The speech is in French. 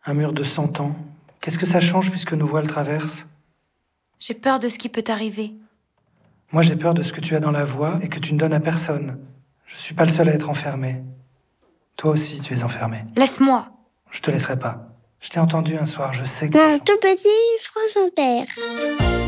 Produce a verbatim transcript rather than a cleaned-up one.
Un mur de cent ans. Qu'est-ce que ça change puisque nos voix le traversent? J'ai peur de ce qui peut t'arriver. Moi, j'ai peur de ce que tu as dans la voix et que tu ne donnes à personne. Je suis pas le seul à être enfermé. Toi aussi, tu es enfermé. Laisse-moi. Je te laisserai pas. Je t'ai entendu un soir, je sais que... Mon tout petit France Inter.